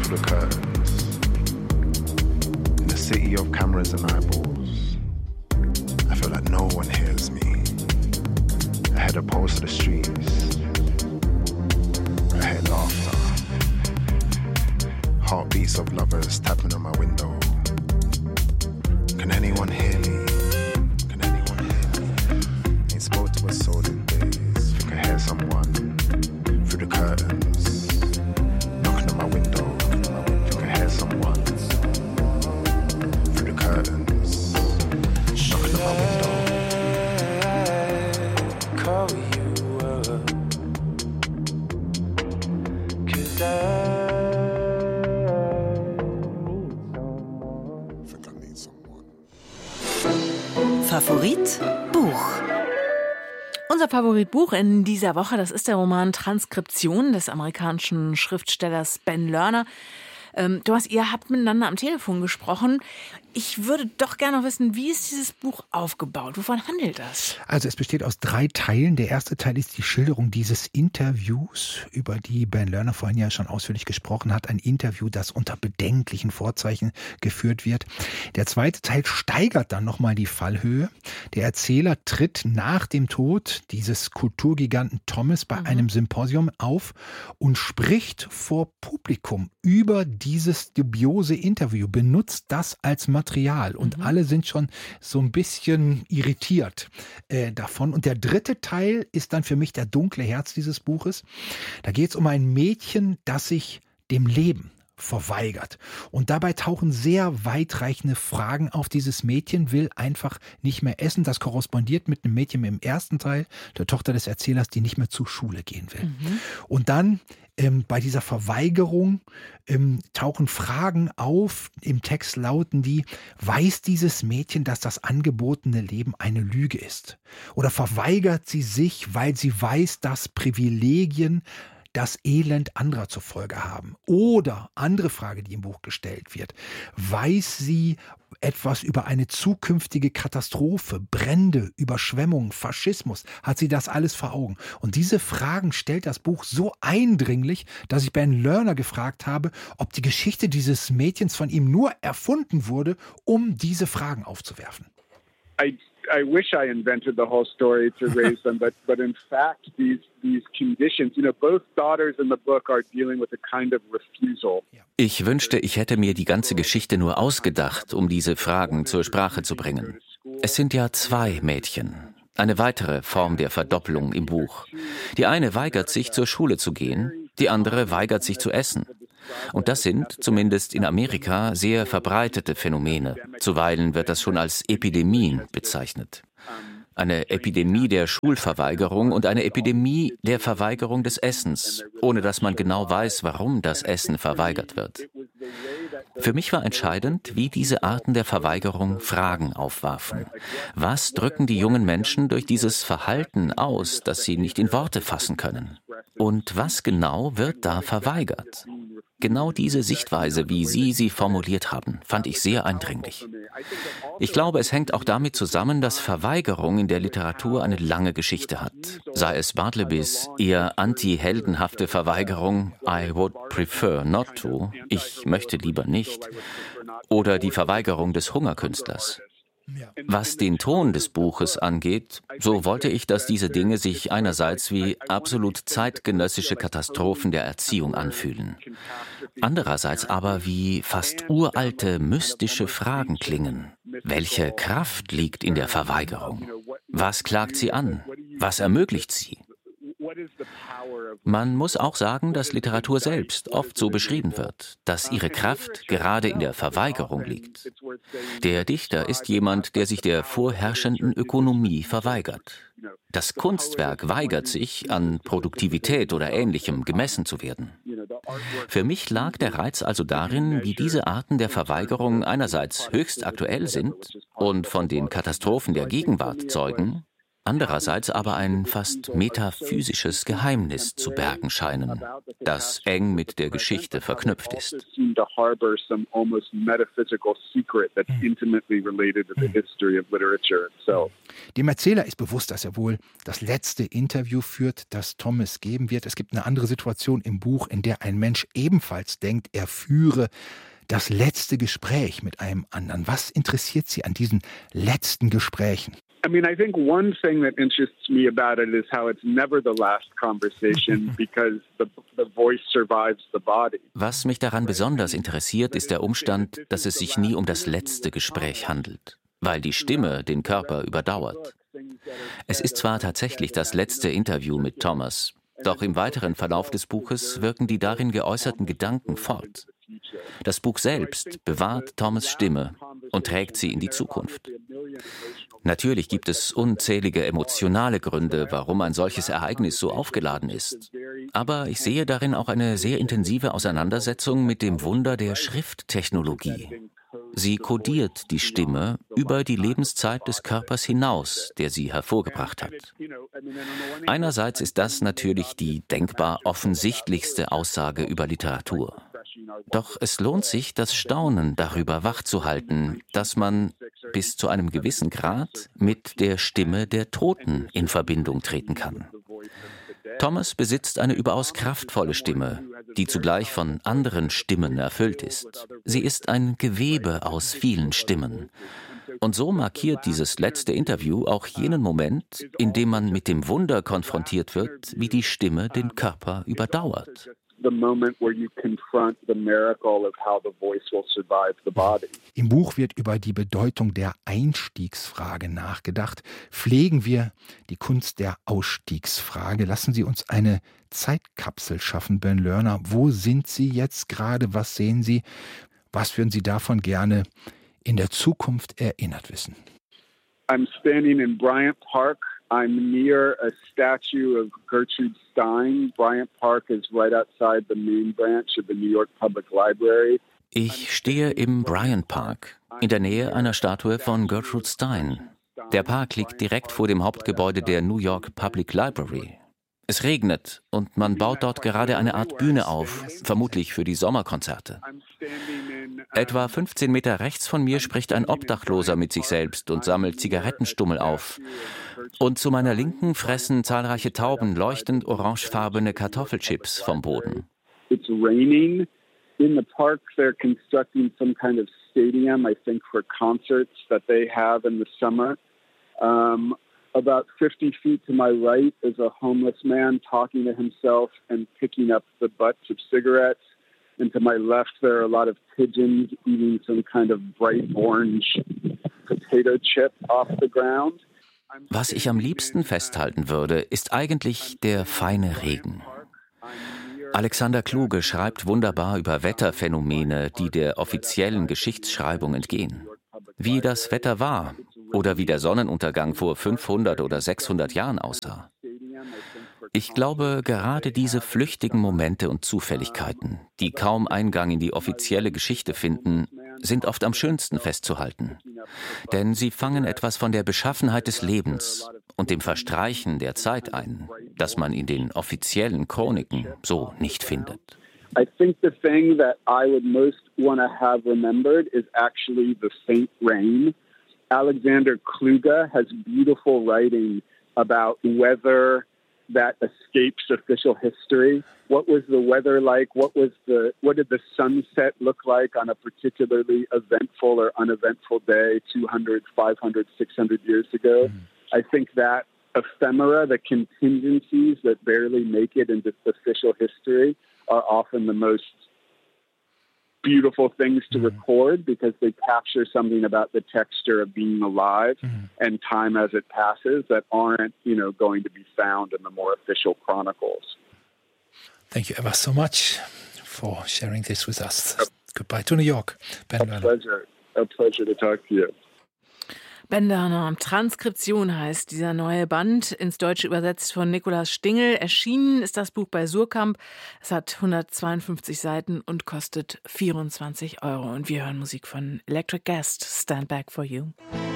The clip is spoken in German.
through the curtains. In a city of cameras and eyeballs, I feel like no one hears me. I head opposed to the streets. I hear laughter. Heartbeats of lovers tapping on my window. Can anyone hear me? Can anyone hear me? Ain't spoke to a soul in days. Think I hear someone through the curtains. Knocking on my window. Think I hear someone through the curtains. Knocking on my window. Call you up, 'cause Favorit Buch. Unser Favoritbuch in dieser Woche, das ist der Roman Transkription des amerikanischen Schriftstellers Ben Lerner. Thomas, ihr habt miteinander am Telefon gesprochen. Ich würde doch gerne noch wissen, wie ist dieses Buch aufgebaut? Wovon handelt das? Also es besteht aus 3 Teilen. Der erste Teil ist die Schilderung dieses Interviews, über die Ben Lerner vorhin ja schon ausführlich gesprochen hat. Ein Interview, das unter bedenklichen Vorzeichen geführt wird. Der zweite Teil steigert dann nochmal die Fallhöhe. Der Erzähler tritt nach dem Tod dieses Kulturgiganten Thomas bei einem Symposium auf und spricht vor Publikum über dieses dubiose Interview, benutzt das als Material und alle sind schon so ein bisschen irritiert davon. Und der dritte Teil ist dann für mich der dunkle Herz dieses Buches. Da geht es um ein Mädchen, das sich dem Leben verweigert. Und dabei tauchen sehr weitreichende Fragen auf. Dieses Mädchen will einfach nicht mehr essen. Das korrespondiert mit einem Mädchen im ersten Teil, der Tochter des Erzählers, die nicht mehr zur Schule gehen will. Und dann bei dieser Verweigerung tauchen Fragen auf. Im Text lauten die: Weiß dieses Mädchen, dass das angebotene Leben eine Lüge ist? Oder verweigert sie sich, weil sie weiß, dass Privilegien das Elend anderer zur Folge haben? Oder, andere Frage, die im Buch gestellt wird, weiß sie etwas über eine zukünftige Katastrophe, Brände, Überschwemmungen, Faschismus? Hat sie das alles vor Augen? Und diese Fragen stellt das Buch so eindringlich, dass ich Ben Lerner gefragt habe, ob die Geschichte dieses Mädchens von ihm nur erfunden wurde, um diese Fragen aufzuwerfen. I wish I invented the whole story to raise them, but in fact, these conditions, both daughters in the book are dealing with a kind of refusal. Ich wünschte, ich hätte mir die ganze Geschichte nur ausgedacht, um diese Fragen zur Sprache zu bringen. Es sind ja 2 Mädchen. Eine weitere Form der Verdoppelung im Buch. Die eine weigert sich, zur Schule zu gehen, die andere weigert sich zu essen. Und das sind, zumindest in Amerika, sehr verbreitete Phänomene. Zuweilen wird das schon als Epidemien bezeichnet. Eine Epidemie der Schulverweigerung und eine Epidemie der Verweigerung des Essens, ohne dass man genau weiß, warum das Essen verweigert wird. Für mich war entscheidend, wie diese Arten der Verweigerung Fragen aufwarfen. Was drücken die jungen Menschen durch dieses Verhalten aus, das sie nicht in Worte fassen können? Und was genau wird da verweigert? Genau diese Sichtweise, wie Sie formuliert haben, fand ich sehr eindringlich. Ich glaube, es hängt auch damit zusammen, dass Verweigerung in der Literatur eine lange Geschichte hat. Sei es Bartlebys eher anti-heldenhafte Verweigerung, I would prefer not to, ich möchte lieber nicht, oder die Verweigerung des Hungerkünstlers. Was den Ton des Buches angeht, so wollte ich, dass diese Dinge sich einerseits wie absolut zeitgenössische Katastrophen der Erziehung anfühlen, andererseits aber wie fast uralte, mystische Fragen klingen. Welche Kraft liegt in der Verweigerung? Was klagt sie an? Was ermöglicht sie? Man muss auch sagen, dass Literatur selbst oft so beschrieben wird, dass ihre Kraft gerade in der Verweigerung liegt. Der Dichter ist jemand, der sich der vorherrschenden Ökonomie verweigert. Das Kunstwerk weigert sich, an Produktivität oder Ähnlichem gemessen zu werden. Für mich lag der Reiz also darin, wie diese Arten der Verweigerung einerseits höchst aktuell sind und von den Katastrophen der Gegenwart zeugen, andererseits aber ein fast metaphysisches Geheimnis zu bergen scheinen, das eng mit der Geschichte verknüpft ist. Dem Erzähler ist bewusst, dass er wohl das letzte Interview führt, das Thomas geben wird. Es gibt eine andere Situation im Buch, in der ein Mensch ebenfalls denkt, er führe das letzte Gespräch mit einem anderen. Was interessiert Sie an diesen letzten Gesprächen? I think one thing that interests me about it is how it's never the last conversation because the voice survives the body. Was mich daran besonders interessiert, ist der Umstand, dass es sich nie um das letzte Gespräch handelt, weil die Stimme den Körper überdauert. Es ist zwar tatsächlich das letzte Interview mit Thomas, doch im weiteren Verlauf des Buches wirken die darin geäußerten Gedanken fort. Das Buch selbst bewahrt Thomas' Stimme und trägt sie in die Zukunft. Natürlich gibt es unzählige emotionale Gründe, warum ein solches Ereignis so aufgeladen ist. Aber ich sehe darin auch eine sehr intensive Auseinandersetzung mit dem Wunder der Schrifttechnologie. Sie kodiert die Stimme über die Lebenszeit des Körpers hinaus, der sie hervorgebracht hat. Einerseits ist das natürlich die denkbar offensichtlichste Aussage über Literatur. Doch es lohnt sich, das Staunen darüber wachzuhalten, dass man bis zu einem gewissen Grad mit der Stimme der Toten in Verbindung treten kann. Thomas besitzt eine überaus kraftvolle Stimme, die zugleich von anderen Stimmen erfüllt ist. Sie ist ein Gewebe aus vielen Stimmen. Und so markiert dieses letzte Interview auch jenen Moment, in dem man mit dem Wunder konfrontiert wird, wie die Stimme den Körper überdauert. Im Buch wird über die Bedeutung der Einstiegsfrage nachgedacht. Pflegen wir die Kunst der Ausstiegsfrage. Lassen Sie uns eine Zeitkapsel schaffen, Ben Lerner. Wo sind Sie jetzt gerade? Was sehen Sie? Was würden Sie davon gerne in der Zukunft erinnert wissen? I'm standing in Bryant Park. I'm near a statue of Gertrude Stein. Bryant Park is right outside the main branch of the New York Public Library. Ich stehe im Bryant Park, in der Nähe einer Statue von Gertrude Stein. Der Park liegt direkt vor dem Hauptgebäude der New York Public Library. Es regnet und man baut dort gerade eine Art Bühne auf, vermutlich für die Sommerkonzerte. Etwa 15 Meter rechts von mir spricht ein Obdachloser mit sich selbst und sammelt Zigarettenstummel auf. Und zu meiner Linken fressen zahlreiche Tauben leuchtend orangefarbene Kartoffelchips vom Boden. It's raining. In the park they're constructing some kind of stadium, I think for concerts that they have in the summer. About 50 feet to my right is a homeless man talking to himself and picking up the butts of cigarettes. And to my left, there are a lot of pigeons eating some kind of bright orange potato chip off the ground. Was ich am liebsten festhalten würde, ist eigentlich der feine Regen. Alexander Kluge schreibt wunderbar über Wetterphänomene, die der offiziellen Geschichtsschreibung entgehen. Wie das Wetter war oder wie der Sonnenuntergang vor 500 oder 600 Jahren aussah. Ich glaube, gerade diese flüchtigen Momente und Zufälligkeiten, die kaum Eingang in die offizielle Geschichte finden, sind oft am schönsten festzuhalten. Denn sie fangen etwas von der Beschaffenheit des Lebens und dem Verstreichen der Zeit ein, das man in den offiziellen Chroniken so nicht findet. I think the thing that I would most want to have remembered is actually the faint rain. Alexander Kluge has beautiful writing about weather that escapes official history. What was the weather like? What did the sunset look like on a particularly eventful or uneventful day 200, 500, 600 years ago? I think that ephemera, the contingencies that barely make it into official history, are often the most beautiful things to record because they capture something about the texture of being alive and time as it passes that aren't, going to be found in the more official chronicles. Thank you ever so much for sharing this with us. Goodbye to New York, Ben Lerner. A pleasure to talk to you. Ben Lerner, Transkription heißt dieser neue Band, ins Deutsche übersetzt von Nikolaus Stingel. Erschienen ist das Buch bei Suhrkamp. Es hat 152 Seiten und kostet 24 €. Und wir hören Musik von Electric Guest, Stand Back for You.